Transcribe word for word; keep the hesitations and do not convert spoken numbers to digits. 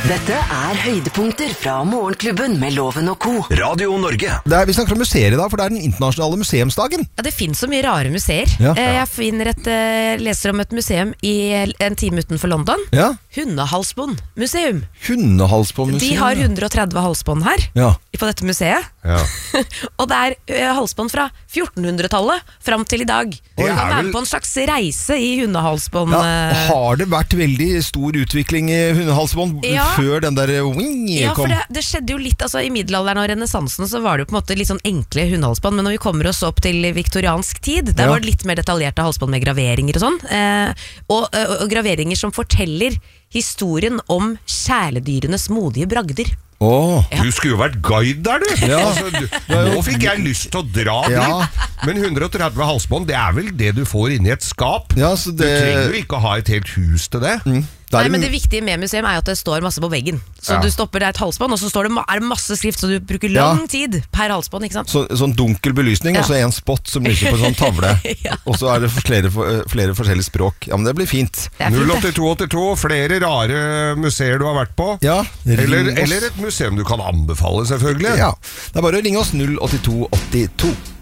Dette er høydepunkter fra Morgenklubben med Loven og Co. Radio Norge. Det er, vi snakker om museer i dag, for det er den internasjonale museumsdagen. Ja, det finnes så mye rare museer. Ja. Jeg finner et, leser om et museum i en time utenfor London. Ja. Hundehalsbåndmuseum. Hundehalsbåndmuseum. De har hundre og tretti halsbånd her, ja. på dette museet. Ja. Og det er uh, halsbånd fra fjortenhundretallet fram til i dag. Du kan være vel... med på en slags reise i hundehalsbånd. Ja, har det vært veldig stor utvikling i hundehalsbånd ja. før den der wing ja, kom? For det, det skjedde jo litt, altså i middelalderen og renessansen så var det jo på en måte litt sånn enkle hundehalsbånd, men når vi kommer oss opp til viktoriansk tid, der ja. var det litt mer detaljerte halsbånd med graveringer og sånn, eh, og, og, og graveringer som forteller historien om kjæledyrenes modige bragder. Oh. Ja. Du skulle jo vært guide der, du. Ja. Altså, du nå fikk jeg lyst til å dra ja. dit. Men hundre og tretti halsbånd, det er vel det du får inni et skap. Ja, så det... Du trenger jo ikke å ha et helt hus til det. Mm. Nei, men det viktige med museum er jo at det står masse på veggen. Så ja. du stopper der et halsbånd, og så står det, er det masse skrift, så du bruker lang ja. tid per halsbånd, ikke sant? Så, sånn dunkel belysning, ja. og så en spot som lyser på en sånn tavle. ja. Og så er det flere, flere forskjellige språk. Ja, men det blir fint. null åtte to åtte to, flere rare museer du har vært på. Ja, eller, eller et museum du kan anbefale, selvfølgelig. Ja, det er bare å ringe oss null åtte to åtte to.